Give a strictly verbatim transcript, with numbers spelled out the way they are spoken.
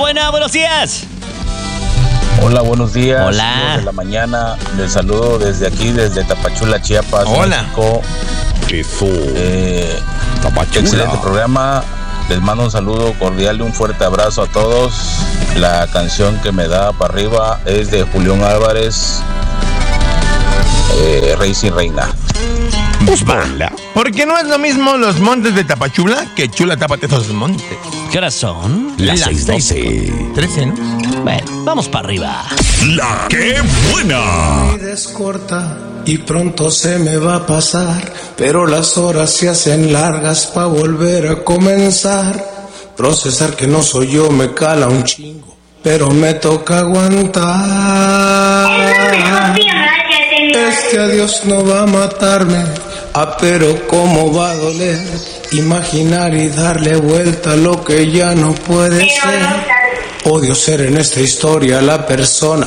bueno, buenos días. Hola, buenos días. Hola. De la mañana, les saludo desde aquí, desde Tapachula, Chiapas. Hola. México. Eso. Eh, Tapachula. Excelente programa. Les mando un saludo cordial y un fuerte abrazo a todos. La canción que me da para arriba es de Julián Álvarez, eh, Rey sin Reina. Hola. Porque no es lo mismo los montes de Tapachula que Chula tápate esos montes. ¿Qué horas son? Las seis doce. trece, ¿no? Bueno, vamos para arriba. La que buena. Mi vida es corta y pronto se me va a pasar, pero las horas se hacen largas para volver a comenzar. Procesar que no soy yo me cala un chingo, pero me toca aguantar. Este adiós no va a matarme, ah, pero cómo va a doler imaginar y darle vuelta a lo que ya no puede ser. Odio ser en esta historia la persona